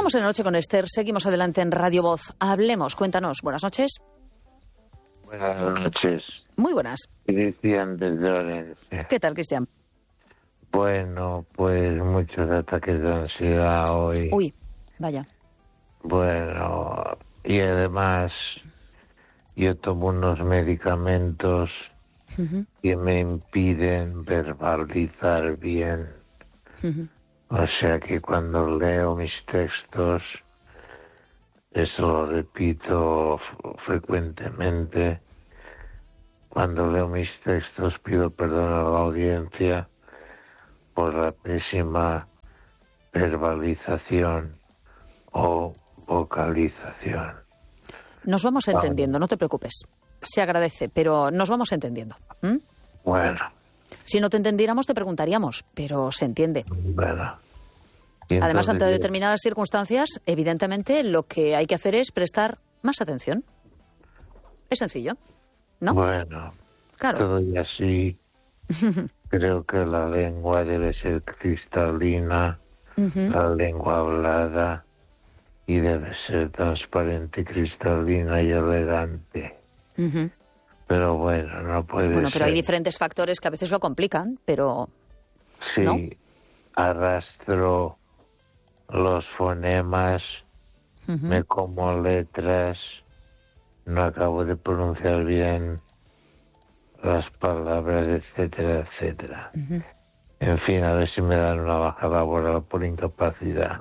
Estamos en la noche con Esther, seguimos adelante en Radio Voz. Hablemos, cuéntanos. Buenas noches. Buenas noches. Muy buenas. Cristian desde Orense. ¿Qué tal, Cristian? Bueno, pues muchos ataques de ansiedad hoy. Uy, vaya. Bueno, y además yo tomo unos medicamentos que me impiden verbalizar bien. O sea que cuando leo mis textos, eso lo repito frecuentemente, cuando leo mis textos pido perdón a la audiencia por la pésima verbalización o vocalización. Nos vamos entendiendo, no te preocupes. Se agradece, pero nos vamos entendiendo. Bueno. Si no te entendiéramos, te preguntaríamos, pero se entiende. Bueno. Además, ante determinadas circunstancias, evidentemente, lo que hay que hacer es prestar más atención. Es sencillo, ¿no? Bueno, claro. Todo y así, creo que la lengua debe ser cristalina, la lengua hablada, y debe ser transparente, cristalina y elegante. Pero bueno, no puede ser. Bueno, pero hay diferentes factores que a veces lo complican, pero... Sí, ¿no? Arrastro los fonemas, me como letras, no acabo de pronunciar bien las palabras, etcétera, etcétera. En fin, a ver si me dan una baja laboral por incapacidad.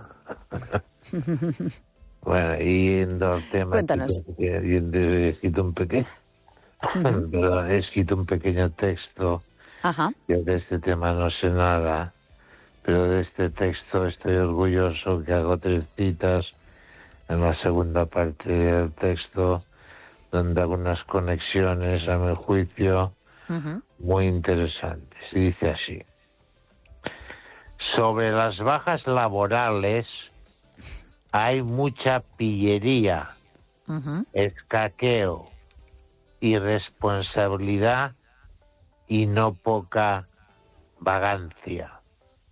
Bueno, yendo al tema... Cuéntanos. He escrito un pequeño... Perdón, he escrito un pequeño texto. Yo de este tema no sé nada, pero de este texto estoy orgulloso que hago 3 citas en la segunda parte del texto, donde hago unas conexiones, a mi juicio, muy interesantes. Y dice así: sobre las bajas laborales hay mucha pillería, escaqueo, irresponsabilidad y no poca vagancia.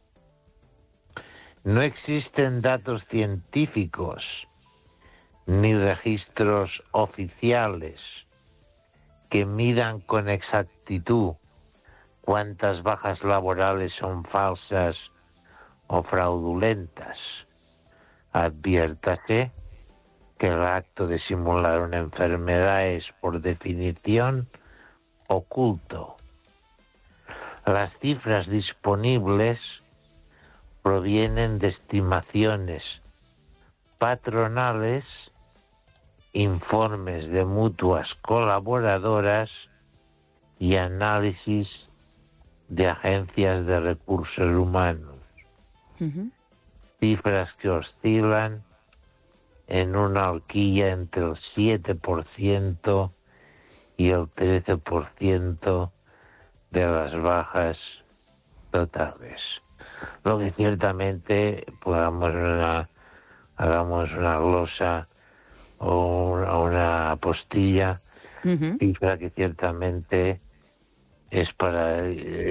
No existen datos científicos ni registros oficiales que midan con exactitud cuántas bajas laborales son falsas o fraudulentas. Adviértase que el acto de simular una enfermedad es, por definición, oculto. Las cifras disponibles provienen de estimaciones patronales, informes de mutuas colaboradoras y análisis de agencias de recursos humanos. Cifras que oscilan en una horquilla entre el 7% y el 13% de las bajas totales. Lo que ciertamente hagamos una glosa o una apostilla, cifra que ciertamente es para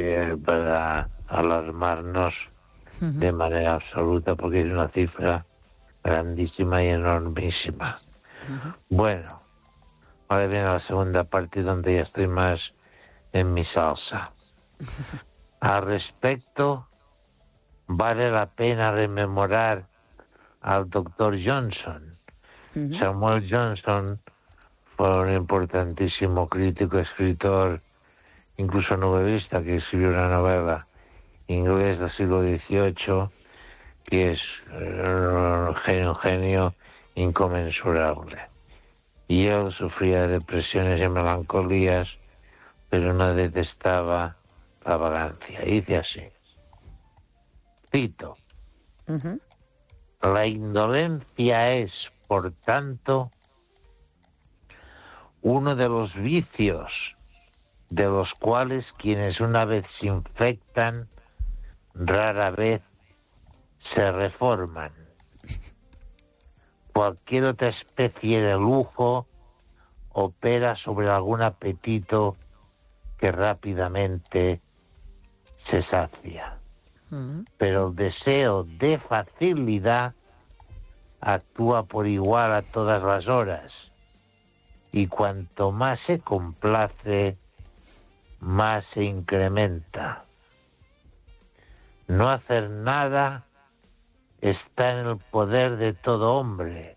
alarmarnos de manera absoluta, porque es una cifra grandísima y enormísima. Bueno, ahora viene la segunda parte donde ya estoy más en mi salsa. Al respecto, vale la pena rememorar al doctor Johnson. Samuel Johnson fue un importantísimo crítico, escritor, incluso novelista, que escribió una novela inglés del siglo XVIII, que es un genio inconmensurable. Y él sufría de depresiones y melancolías, pero no detestaba la vagancia. Y dice así, cito: la indolencia es, por tanto, uno de los vicios de los cuales quienes una vez se infectan rara vez se reforman. Cualquier otra especie de lujo opera sobre algún apetito que rápidamente se sacia. Pero el deseo de facilidad actúa por igual a todas las horas, y cuanto más se complace, más se incrementa. No hacer nada está en el poder de todo hombre.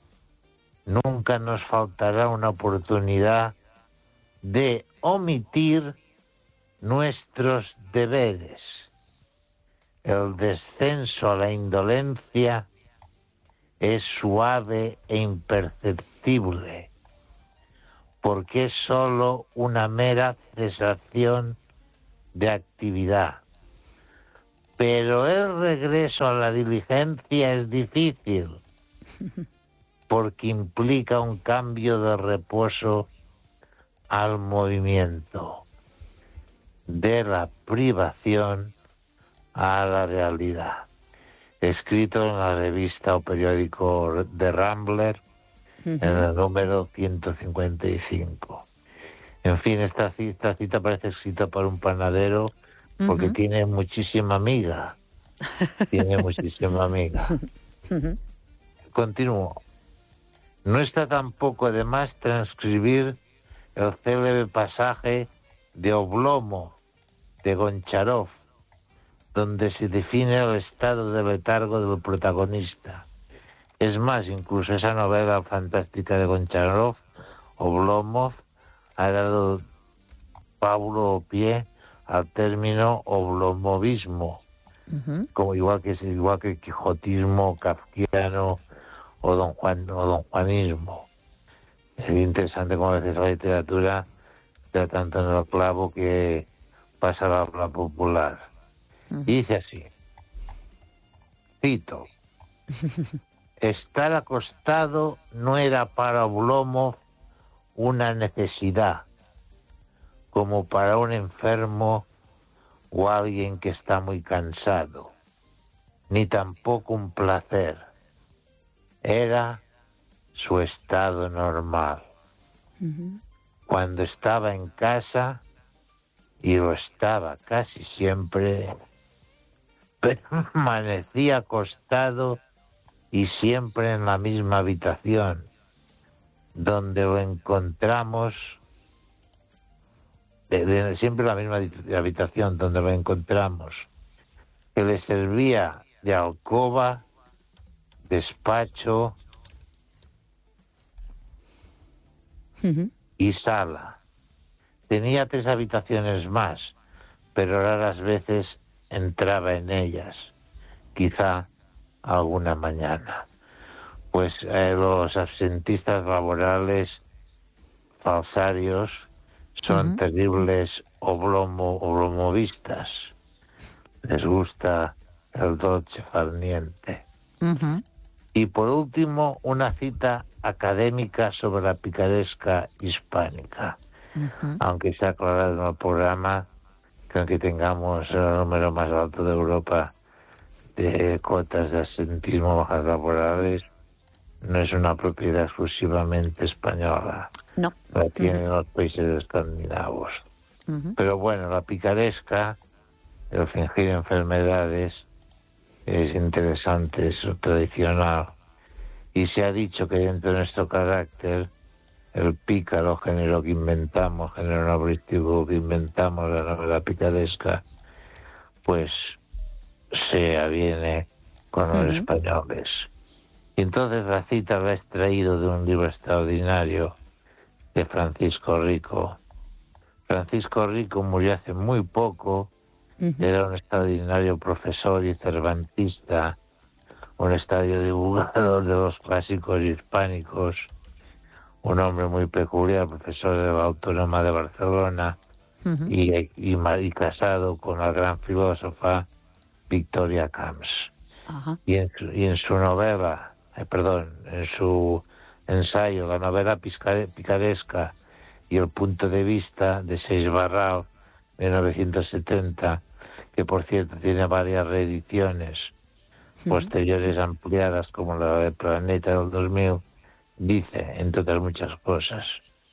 Nunca nos faltará una oportunidad de omitir nuestros deberes. El descenso a la indolencia es suave e imperceptible, porque es sólo una mera cesación de actividad. Pero el regreso a la diligencia es difícil, porque implica un cambio de reposo al movimiento, de la privación a la realidad. Escrito en la revista o periódico de Rambler, en el número 155. En fin, esta cita parece escrita por un panadero, porque tiene muchísima miga. Tiene muchísima miga. Continúo. No está tampoco de más transcribir el célebre pasaje de Oblomov, de Goncharov, donde se define el estado de letargo del protagonista. Es más, incluso esa novela fantástica de Goncharov, Oblomov, ha dado pábulo o pie al término oblomovismo, como igual que el quijotismo kafkiano o don Juanismo. Es interesante cómo a veces la literatura da tanto en el clavo que pasa a la habla popular. Y dice así, cito: estar acostado no era para Oblomov una necesidad, como para un enfermo o alguien que está muy cansado, ni tampoco un placer. Era su estado normal. Cuando estaba en casa, y lo estaba casi siempre, permanecía acostado y siempre en la misma habitación, donde lo encontramos, siempre en la misma habitación donde lo encontramos, que le servía de alcoba, despacho y sala. Tenía 3 habitaciones más, pero raras veces entraba en ellas, quizá alguna mañana. Pues los absentistas laborales falsarios son terribles oblomovistas. Les gusta el dolce far niente. Y por último, una cita académica sobre la picaresca hispánica. Aunque se ha aclarado en el programa que aunque tengamos el número más alto de Europa de cotas de absentismo bajas laborales, no es una propiedad exclusivamente española. No. La tienen los países escandinavos. Pero bueno, la picaresca, el fingir enfermedades, es interesante, es tradicional. Y se ha dicho que dentro de nuestro carácter, el pícaro, género que inventamos, género novelístico que inventamos, la novela picaresca, pues se aviene con los españoles. Y entonces la cita la he extraído de un libro extraordinario de Francisco Rico. Francisco Rico murió hace muy poco, era un extraordinario profesor y cervantista, un extraordinario divulgador de los clásicos hispánicos, un hombre muy peculiar, profesor de la Autónoma de Barcelona, y casado con la gran filósofa Victoria Camps. Y en su novela, en su ensayo, la novela picaresca y el punto de vista de Seixbarral, de 1970, que por cierto tiene varias reediciones posteriores ampliadas, como la de Planeta del 2000, dice, entre otras muchas cosas,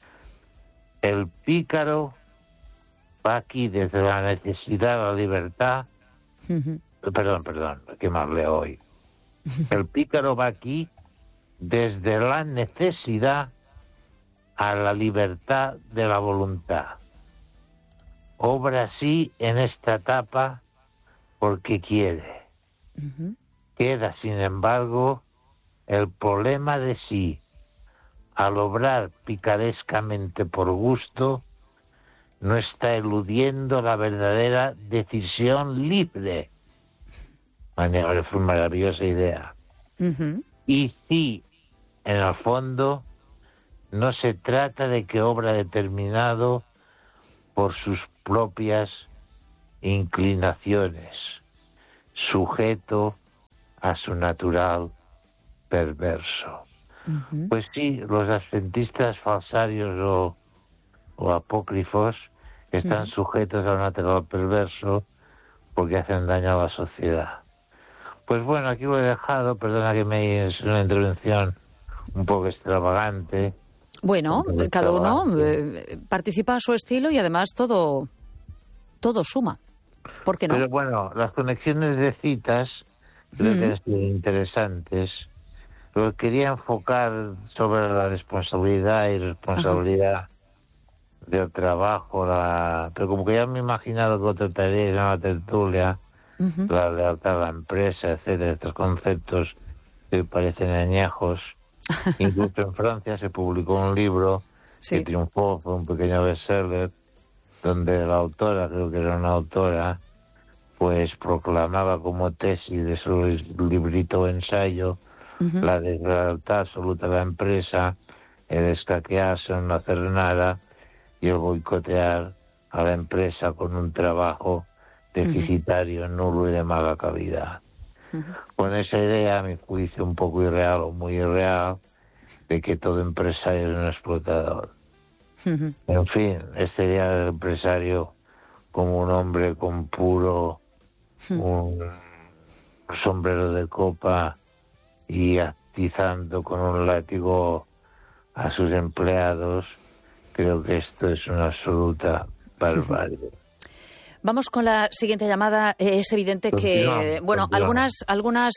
el pícaro va aquí desde la necesidad a la libertad. Perdón, ¿qué más leo hoy? El pícaro va aquí desde la necesidad a la libertad de la voluntad. Obra así en esta etapa porque quiere. Queda, sin embargo, el problema de si, al obrar picarescamente por gusto, no está eludiendo la verdadera decisión libre. Fue maravillosa idea. Y si, en el fondo, no se trata de que obra determinado por sus propias inclinaciones, sujeto a su natural perverso. Pues sí, los adventistas falsarios o apócrifos están sujetos a un natural perverso porque hacen daño a la sociedad. Pues bueno, aquí lo he dejado, perdona que es una intervención un poco extravagante. Bueno, cada uno participa a su estilo y además todo suma. ¿Por qué no? Pero bueno, las conexiones de citas creo que han sido interesantes. Lo quería enfocar sobre la responsabilidad y responsabilidad del trabajo, pero como que ya me he imaginado que lo trataría en una tertulia, la lealtad a la empresa, etcétera, estos conceptos que parecen añejos. Incluso en Francia se publicó un libro que triunfó, fue un pequeño bestseller, donde la autora, creo que era una autora, pues proclamaba como tesis de su librito o ensayo la deslealtad absoluta de la empresa, el escaquearse, no hacer nada y el boicotear a la empresa con un trabajo deficitario, nulo y de mala calidad. Con esa idea, a mi juicio un poco irreal o muy irreal, de que todo empresario es un explotador. En fin, este día del empresario como un hombre con puro, un sombrero de copa y atizando con un látigo a sus empleados, creo que esto es una absoluta barbarie. Vamos con la siguiente llamada. Es evidente que, algunas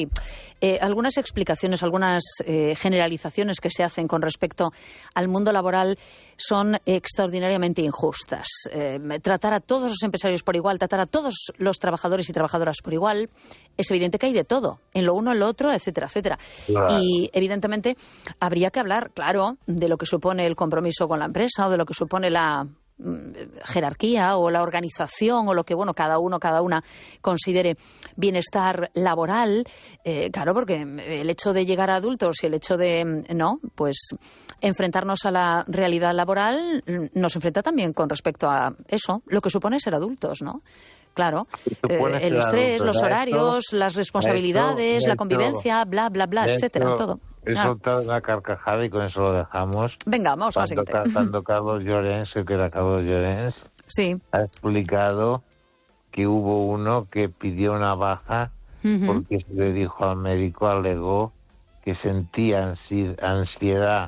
explicaciones, algunas generalizaciones que se hacen con respecto al mundo laboral son extraordinariamente injustas. Tratar a todos los empresarios por igual, tratar a todos los trabajadores y trabajadoras por igual, es evidente que hay de todo, en lo uno, en lo otro, etcétera, etcétera. Claro. Y evidentemente habría que hablar, claro, de lo que supone el compromiso con la empresa o de lo que supone la jerarquía o la organización o lo que cada una considere bienestar laboral, claro, porque el hecho de llegar a adultos y el hecho de enfrentarnos a la realidad laboral nos enfrenta también con respecto a eso, lo que supone ser adultos, ¿no? Claro, el estrés, los horarios, las responsabilidades, la convivencia, bla, bla, bla, etcétera, todo. He soltado una carcajada y con eso lo dejamos. Venga, vamos a la siguiente. Cuando Carlos Llorens, que era Carlos Llorens, ha explicado que hubo uno que pidió una baja porque se le dijo al médico, alegó que sentía ansiedad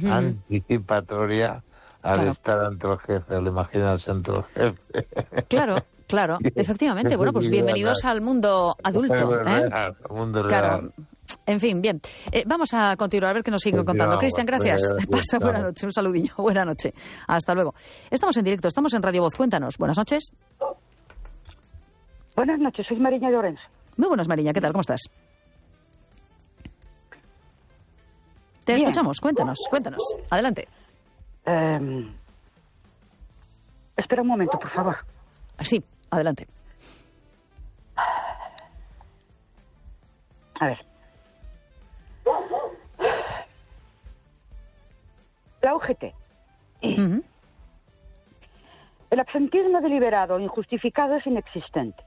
anticipatoria al estar ante el jefe, al imaginarse ante el jefe. Claro, efectivamente. Bueno, pues bienvenidos al mundo adulto. Al mundo real. En fin, bien. Vamos a continuar a ver qué nos siguen contando. Cristian, gracias. Pasa buena noche, un saludillo. Buena noche. Hasta luego. Estamos en directo, estamos en Radio Voz. Cuéntanos. Buenas noches. Buenas noches, soy Mariña Llorens. Muy buenas, Mariña. ¿Qué tal? ¿Cómo estás? Te escuchamos. Cuéntanos. Adelante. Espera un momento, por favor. Sí, adelante. A ver. La UGT. El absentismo deliberado o injustificado es inexistente.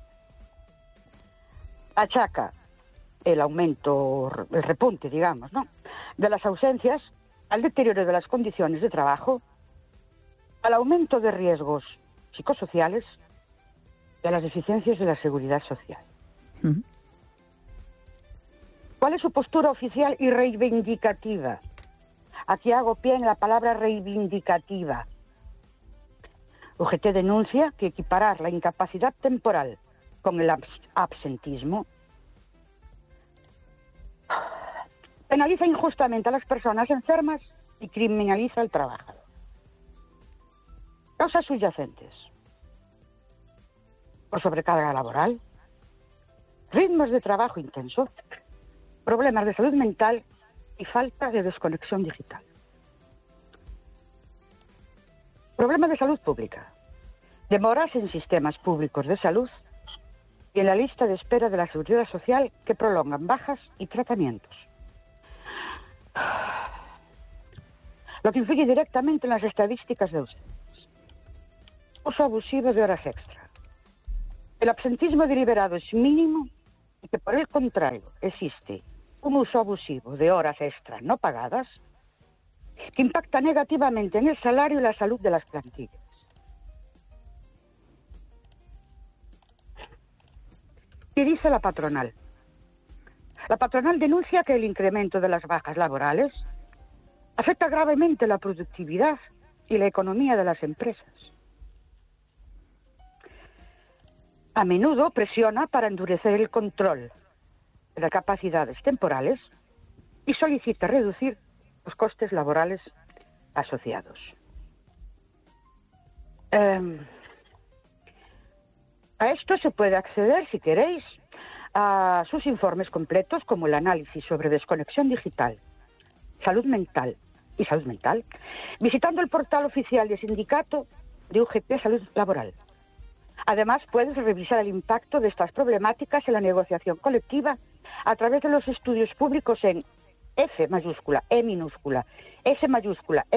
Achaca el aumento, el repunte, digamos, ¿no?, de las ausencias al deterioro de las condiciones de trabajo, al aumento de riesgos psicosociales y a las deficiencias de la seguridad social. ¿Cuál es su postura oficial y reivindicativa? Aquí hago pie en la palabra reivindicativa. UGT denuncia que equiparar la incapacidad temporal con el absentismo penaliza injustamente a las personas enfermas y criminaliza al trabajador. Causas subyacentes: por sobrecarga laboral, ritmos de trabajo intenso, problemas de salud mental y falta de desconexión digital. Problemas de salud pública: demoras en sistemas públicos de salud y en la lista de espera de la Seguridad Social que prolongan bajas y tratamientos. Lo que influye directamente en las estadísticas de ausencias. Uso abusivo de horas extra. El absentismo deliberado es mínimo y que, por el contrario, existe un uso abusivo de horas extra no pagadas que impacta negativamente en el salario y la salud de las plantillas. ¿Qué dice la patronal? La patronal denuncia que el incremento de las bajas laborales afecta gravemente la productividad y la economía de las empresas. A menudo presiona para endurecer el control de las capacidades temporales y solicita reducir los costes laborales asociados. A esto se puede acceder, si queréis, a sus informes completos, como el análisis sobre desconexión digital, salud mental, visitando el portal oficial del sindicato de UGT Salud Laboral. Además, puedes revisar el impacto de estas problemáticas en la negociación colectiva a través de los estudios públicos en F mayúscula, E minúscula, S mayúscula,